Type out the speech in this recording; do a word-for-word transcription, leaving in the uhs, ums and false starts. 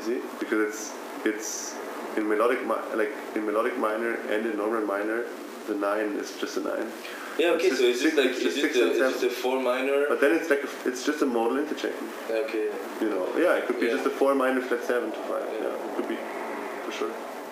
see, because it's it's in melodic mi- like in melodic minor and in normal minor, the nine is just a nine. Yeah, okay, It's so just it's just six- like, it's is just it six the, and it's seven. just a four minor? But then it's like a, it's just a modal interchain. Okay. You know, yeah, it could be Yeah. just a four minor flat seven to five. Yeah. Yeah, it could be for sure.